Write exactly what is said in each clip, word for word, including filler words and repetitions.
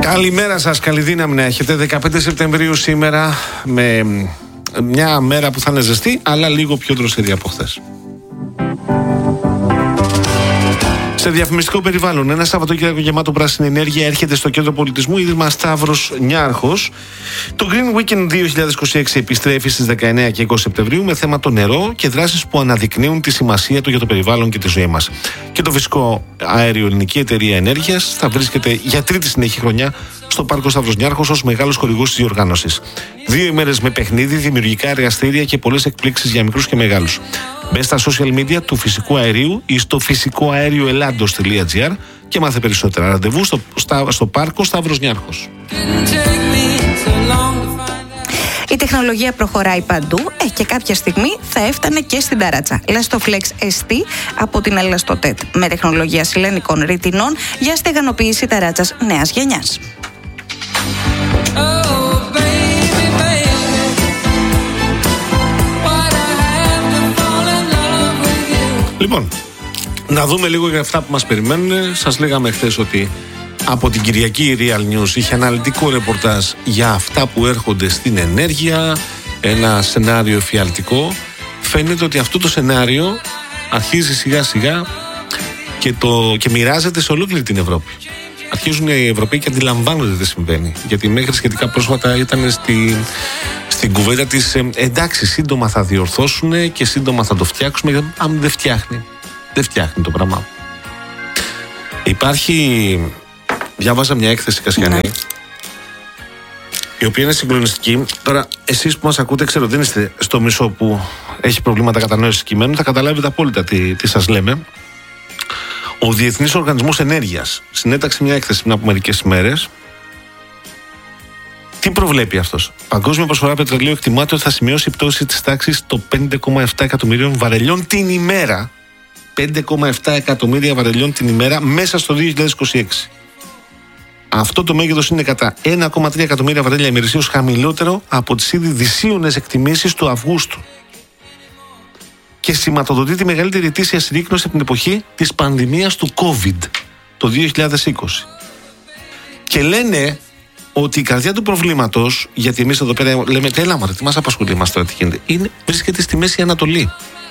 Καλημέρα σας, καλή δύναμη να έχετε. δεκαπέντε Σεπτεμβρίου σήμερα, με μια μέρα που θα είναι ζεστή, αλλά λίγο πιο δροσερή από χθες. Σε διαφημιστικό περιβάλλον, ένα Σαββατοκύριακο γεμάτο πράσινη ενέργεια έρχεται στο κέντρο πολιτισμού Ίδρυμα Σταύρος Νιάρχος. Το Green Weekend δύο χιλιάδες είκοσι έξι επιστρέφει στις δεκαεννέα και είκοσι Σεπτεμβρίου με θέμα το νερό και δράσεις που αναδεικνύουν τη σημασία του για το περιβάλλον και τη ζωή μας. Και το φυσικό αέριο Ελληνική Εταιρεία Ενέργειας θα βρίσκεται για τρίτη συνεχή χρονιά στο Πάρκο Σταύρος Νιάρχος ως μεγάλος χορηγός της διοργάνωσης. Δύο ημέρες με παιχνίδι, δημιουργικά εργαστήρια και πολλές εκπλήξεις για μικρούς και μεγάλους. Μπες στα social media του Φυσικού Αερίου ή στο φυσικό αέριο ελλάντος τελεία τζι άρ και μάθε περισσότερα. Ραντεβού στο, στα, στο Πάρκο Σταύρος Νιάρχος. Η τεχνολογία προχωράει παντού ε, και κάποια στιγμή θα έφτανε και στην ταράτσα. Lastoflex ες τι από την Elastotet με τεχνολογία σιλενικών ρητινών για στεγανοποίηση ταράτσας νέας γενιάς. Λοιπόν, να δούμε λίγο για αυτά που μας περιμένουν. Σας λέγαμε χθες ότι από την Κυριακή Real News είχε αναλυτικό ρεπορτάζ για αυτά που έρχονται στην ενέργεια, ένα σενάριο εφιαλτικό. Φαίνεται ότι αυτό το σενάριο αρχίζει σιγά σιγά και, το, και μοιράζεται σε ολόκληρη την Ευρώπη. Αρχίζουν οι Ευρωπαίοι και αντιλαμβάνονται τι συμβαίνει. Γιατί μέχρι σχετικά πρόσφατα ήταν στη, στην κουβέντα της ε, εντάξει, σύντομα θα διορθώσουν και σύντομα θα το φτιάξουμε. Γιατί αν δεν φτιάχνει, δεν φτιάχνει το πράγμα. Υπάρχει, διάβαζα μια έκθεση Κασιανή, ναι, η οποία είναι συγκλονιστική. Τώρα, εσείς που μας ακούτε, ξέρω δεν είστε στο μισό που έχει προβλήματα κατανόησης κειμένου, θα καταλάβετε απόλυτα τι, τι σας λέμε. Ο Διεθνής Οργανισμός Ενέργειας συνέταξε μια έκθεση πριν από μερικές ημέρες. Τι προβλέπει αυτός? Παγκόσμια προσφορά πετρελαίου εκτιμάται ότι θα σημειώσει πτώση της τάξης των πέντε κόμμα επτά εκατομμυρίων βαρελιών την ημέρα. πέντε κόμμα επτά εκατομμύρια βαρελιών την ημέρα μέσα στο δύο χιλιάδες είκοσι έξι. Αυτό το μέγεθος είναι κατά ένα κόμμα τρία εκατομμύρια βαρέλια ημερησίως χαμηλότερο από τις ήδη δυσίωνες εκτιμήσεις του Αυγούστου. Και σηματοδοτεί τη μεγαλύτερη ετήσια συρρίκνωση από την εποχή της πανδημίας του COVID το δύο χιλιάδες είκοσι. Και λένε ότι η καρδιά του προβλήματος, γιατί εμείς εδώ πέρα λέμε τέλα μωρέ, τι μας απασχολεί μας τώρα τι γίνεται, είναι, βρίσκεται στη Μέση Ανατολή.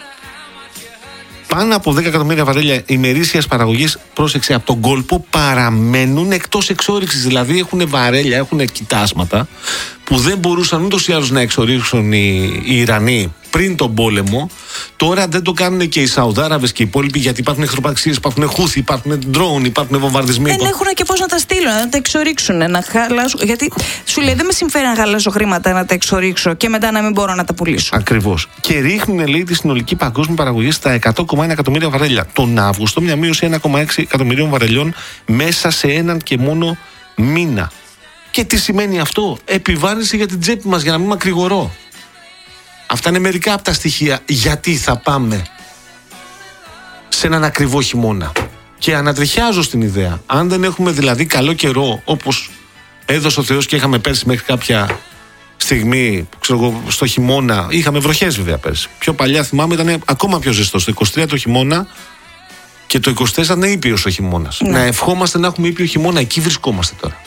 Πάνω από δέκα εκατομμύρια βαρέλια ημερήσιας παραγωγής, πρόσεξε, από τον κόλπο παραμένουν εκτός εξόρυξης. Δηλαδή έχουν βαρέλια, έχουν κοιτάσματα που δεν μπορούσαν ούτως ή άλλως να εξορίξουν οι, οι Ιρανοί πριν τον πόλεμο. Τώρα δεν το κάνουν και οι Σαουδάραβες και οι υπόλοιποι, γιατί υπάρχουν εχθροπραξίες, υπάρχουν χούθη, υπάρχουν ντρόουν, υπάρχουν βομβαρδισμοί. Δεν έχουν και πώς να τα στείλουν, να τα εξορίξουν, να χαλάσουν. Γιατί σου λέει δεν με συμφέρει να χαλάσω χρήματα να τα εξορίξω και μετά να μην μπορώ να τα πουλήσω. Ακριβώς. Και ρίχνουν, λέει, τη συνολική παγκόσμια παραγωγή στα εκατό κόμμα ένα εκατομμύρια βαρέλια. Τον Αύγουστο, μια μείωση ένα κόμμα έξι εκατομμυρίων βαρελιών μέσα σε έναν και μόνο μήνα. Και τι σημαίνει αυτό? Επιβάρυνση για την τσέπη μας, για να μην μακρηγορώ. Αυτά είναι μερικά από τα στοιχεία γιατί θα πάμε σε έναν ακριβό χειμώνα. Και ανατριχιάζω στην ιδέα, αν δεν έχουμε δηλαδή καλό καιρό όπως έδωσε ο Θεός και είχαμε πέρσι μέχρι κάποια στιγμή, ξέρω εγώ, στο χειμώνα, είχαμε βροχές βέβαια πέρσι. Πιο παλιά θυμάμαι ήταν ακόμα πιο ζεστό. Στο είκοσι τρία το χειμώνα και το είκοσι τέσσερα ήταν ήπιος ο χειμώνας. Ναι. Να ευχόμαστε να έχουμε ήπιο χειμώνα, εκεί βρισκόμαστε τώρα.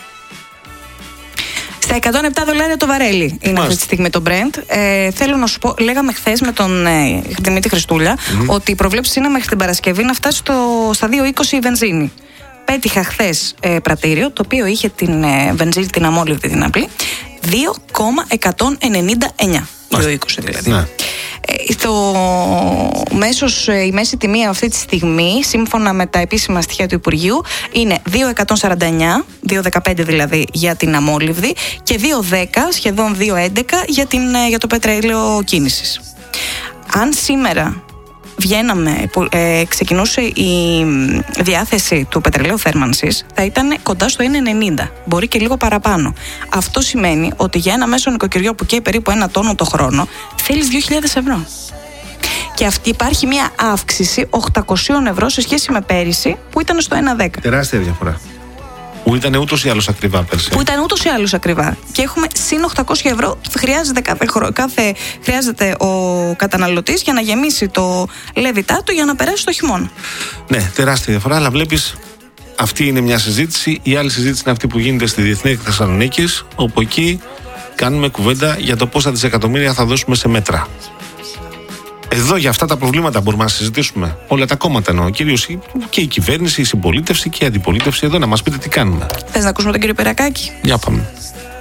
Στα εκατόν επτά δολάρια το βαρέλι είναι Μάλιστα. αυτή τη στιγμή το Brent. Ε, θέλω να σου πω, λέγαμε χθες με τον ε, Δημήτρη Χριστούλα mm-hmm. ότι η προβλέψη είναι μέχρι την Παρασκευή να φτάσει στο, στα δύο είκοσι η βενζίνη. Πέτυχα χθες ε, πρατήριο, το οποίο είχε την ε, βενζίνη, την αμόλυβδη την απλή, δύο κόμμα εκατόν ενενήντα εννιά. δύο είκοσι δηλαδή. Ναι. Ε, το μέσος, η μέση τιμή αυτή τη στιγμή, σύμφωνα με τα επίσημα στοιχεία του Υπουργείου, είναι δύο εκατόν σαράντα εννιά, δύο δεκαπέντε δηλαδή για την αμόλυβδη και δύο δέκα, σχεδόν δύο έντεκα για, την, για το πετρέλαιο κίνησης. Αν σήμερα βγαίναμε, ε, ξεκινούσε η διάθεση του πετρελαίου θέρμανσης, θα ήταν κοντά στο ένα ενενήντα, μπορεί και λίγο παραπάνω. Αυτό σημαίνει ότι για ένα μέσο νοικοκυριό που καίει περίπου ένα τόνο το χρόνο, θέλεις δύο χιλιάδες ευρώ. Και αυτή υπάρχει μια αύξηση οκτακόσια ευρώ σε σχέση με πέρυσι που ήταν στο ένα δέκα. Τεράστια διαφορά. Που ήταν ούτως ή άλλως ακριβά πέρσι. Που ήταν ούτως ή άλλως ακριβά. Και έχουμε συν οκτακόσια ευρώ. Χρειάζεται, κάθε, κάθε, χρειάζεται ο καταναλωτής για να γεμίσει το λέβητά του για να περάσει το χειμώνα. Ναι, τεράστια διαφορά, αλλά βλέπεις Αυτή είναι μια συζήτηση. Η άλλη συζήτηση είναι αυτή που γίνεται στη Διεθνή Έκθεση Θεσσαλονίκης, όπου εκεί κάνουμε κουβέντα για το πόσα δισεκατομμύρια θα δώσουμε σε μέτρα. Εδώ για αυτά τα προβλήματα μπορούμε να συζητήσουμε. Όλα τα κόμματα εννοώ. Κυρίως και η κυβέρνηση, η συμπολίτευση και η αντιπολίτευση. Εδώ να μας πείτε τι κάνουμε. Θες να ακούσουμε τον κύριο Περακάκη? Για πάμε.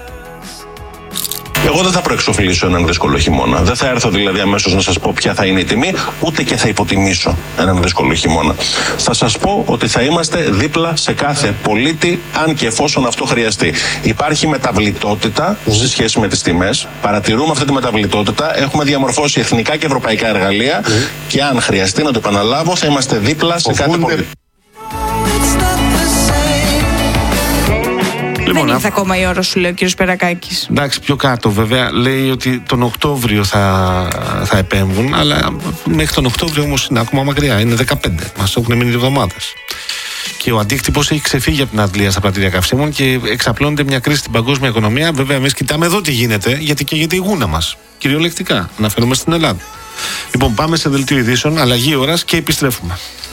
Εγώ δεν θα προεξοφλήσω έναν δύσκολο χειμώνα. Δεν θα έρθω δηλαδή αμέσως να σας πω ποια θα είναι η τιμή, ούτε και θα υποτιμήσω έναν δύσκολο χειμώνα. Θα σας πω ότι θα είμαστε δίπλα σε κάθε πολίτη, αν και εφόσον αυτό χρειαστεί. Υπάρχει μεταβλητότητα σε σχέση με τις τιμές. Παρατηρούμε αυτή τη μεταβλητότητα. Έχουμε διαμορφώσει εθνικά και ευρωπαϊκά εργαλεία mm. και αν χρειαστεί, να το επαναλάβω, θα είμαστε δίπλα σε κάθε πολίτη. Λοιπόν, δεν ήρθε α... ακόμα η ώρα, σου λέει ο κύριος Περακάκης. Εντάξει, πιο κάτω βέβαια. Λέει ότι τον Οκτώβριο θα, θα επέμβουν, αλλά μέχρι τον Οκτώβριο όμως είναι ακόμα μακριά. Είναι δεκαπέντε. Μας έχουν μείνει εβδομάδες. Και ο αντίκτυπος έχει ξεφύγει από την Αγγλία στα πρατήρια καυσίμων και εξαπλώνεται μια κρίση στην παγκόσμια οικονομία. Βέβαια, εμείς κοιτάμε εδώ τι γίνεται, γιατί καίγεται η γούνα μας. Κυριολεκτικά. Αναφέρομαι στην Ελλάδα. Λοιπόν, πάμε σε δελτίο ειδήσεων, αλλαγή ώρας και επιστρέφουμε.